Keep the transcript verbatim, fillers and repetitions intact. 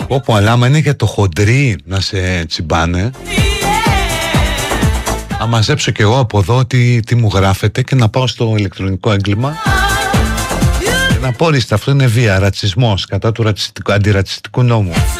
Όπου αλλά άμα είναι για το χοντρί να σε τσιμπάνε, να μαζέψω κι εγώ από εδώ τι, τι μου γράφετε και να πάω στο ηλεκτρονικό έγκλημα και να πω ορίστε, αυτό είναι βία, ρατσισμός κατά του ρατσιστικού, αντιρατσιστικού νόμου.